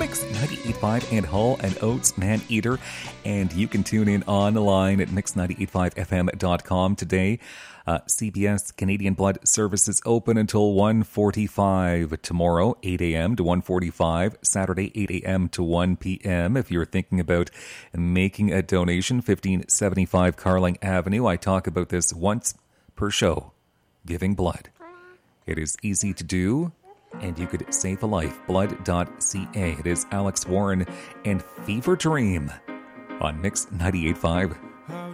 Mix 98.5 and Hall and Oates Man-Eater. And you can tune in online at mix985fm.com today. CBS Canadian Blood Services open until 1:45 tomorrow, 8 a.m. to 1:45, Saturday 8 a.m. to 1 p.m. If you're thinking about making a donation, 1575 Carling Avenue. I talk about this once per show, giving blood. It is easy to do, and you could save a life. Blood.ca. It is Alex Warren and Fever Dream on Mix 98.5.